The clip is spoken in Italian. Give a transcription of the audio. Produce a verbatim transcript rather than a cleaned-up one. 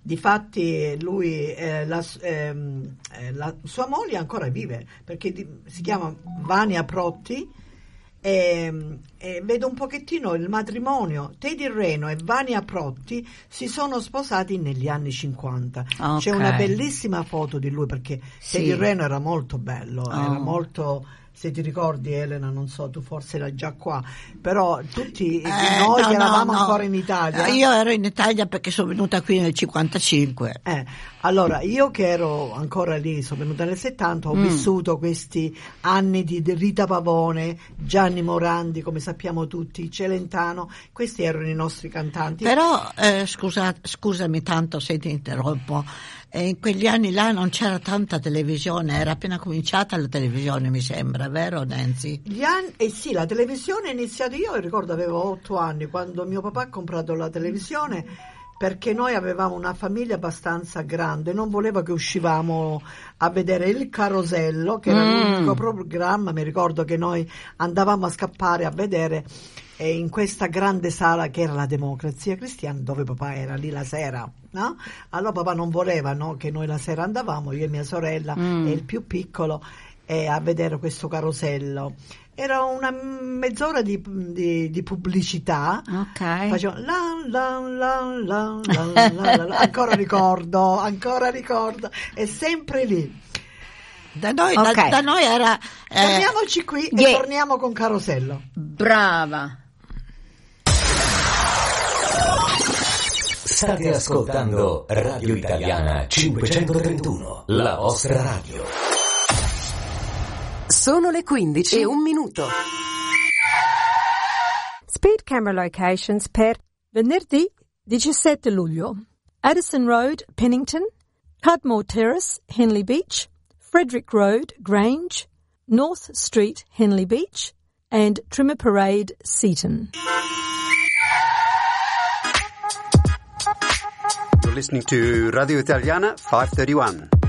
Difatti lui, eh, la, ehm, la sua moglie ancora vive, perché di, si chiama Vania Protti. E, e vedo un pochettino il matrimonio. Teddy Reno e Vania Protti si sono sposati negli anni cinquanta. Okay. C'è una bellissima foto di lui, perché sì. Teddy Reno era molto bello, oh. era molto, se ti ricordi Elena, non so, tu forse eri già qua, però tutti eh, noi no, che eravamo no, ancora no. in Italia. Io ero in Italia perché sono venuta qui nel cinquantacinque. Eh, allora, io che ero ancora lì, sono venuta nel settanta, ho mm. vissuto questi anni di Rita Pavone, Gianni Morandi, come sappiamo tutti, Celentano, questi erano i nostri cantanti. Però, eh, scusa, scusami tanto se ti interrompo, eh, in quegli anni là non c'era tanta televisione, era appena cominciata la televisione, mi sembra, vero Nancy? Gli anni, eh sì, la televisione è iniziata, io ricordo avevo otto anni quando mio papà ha comprato la televisione, perché noi avevamo una famiglia abbastanza grande, non voleva che uscivamo a vedere il Carosello, che era mm. l'unico programma, mi ricordo che noi andavamo a scappare a vedere eh, in questa grande sala che era la Democrazia Cristiana, dove papà era lì la sera, no? Allora papà non voleva, no, che noi la sera andavamo, io e mia sorella mm. e il più piccolo, eh, a vedere questo Carosello. Era una mezz'ora di, di, di pubblicità. Ok. Facevo la la la la la la la, ancora ricordo, ancora ricordo, è sempre lì. Da noi, Okay. da, da noi era. Eh, Torniamoci qui yeah. e torniamo con Carosello. Brava. State ascoltando Radio Italiana cinquecentotrentuno, la vostra radio. Sono le quindici e un minuto. Speed camera locations per venerdì diciassette luglio. Addison Road, Pennington, Cudmore Terrace, Henley Beach, Frederick Road, Grange, North Street, Henley Beach, and Trimmer Parade, Seaton. You're listening to Radio Italiana five thirty-one.